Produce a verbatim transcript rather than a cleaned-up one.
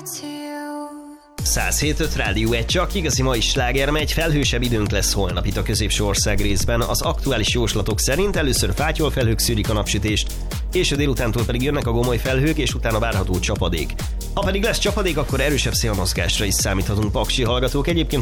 száz hét öt Rádió egy, csak igazi mai sláger megy, felhősebb időnk lesz holnap itt a középső ország részben. Az aktuális jóslatok szerint először fátyolfelhők szűrik a napsütést, és a délutántól pedig jönnek a gomoly felhők, és utána várható csapadék. Ha pedig lesz csapadék, akkor erősebb szélmozgásra is számíthatunk, paksi hallgatók. Egyébként